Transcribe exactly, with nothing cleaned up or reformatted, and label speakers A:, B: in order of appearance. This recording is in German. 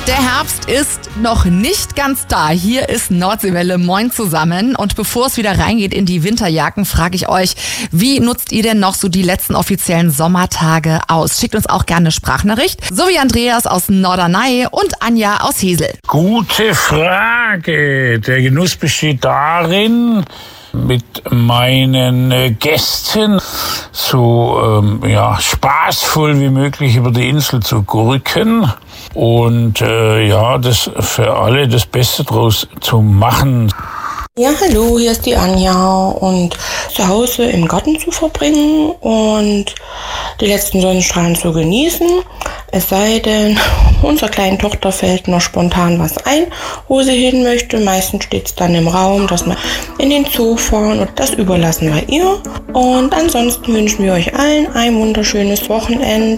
A: Der Herbst ist noch nicht ganz da. Hier ist Nordseewelle. Moin zusammen. Und bevor es wieder reingeht in die Winterjacken, frage ich euch, wie nutzt ihr denn noch so die letzten offiziellen Sommertage aus? Schickt uns auch gerne eine Sprachnachricht. So wie Andreas aus Norderney und Anja aus Hesel.
B: Gute Frage. Der Genuss besteht darin, mit meinen Gästen so ähm, ja, spaßvoll wie möglich über die Insel zu gurken und äh, ja, das für alle das Beste draus zu machen.
C: Ja, hallo, hier ist die Anja und zu Hause im Garten zu verbringen und die letzten Sonnenstrahlen zu genießen. Es sei denn, unserer kleinen Tochter fällt noch spontan was ein, wo sie hin möchte. Meistens steht es dann im Raum, dass wir in den Zoo fahren und das überlassen wir ihr. Und ansonsten wünschen wir euch allen ein wunderschönes Wochenende.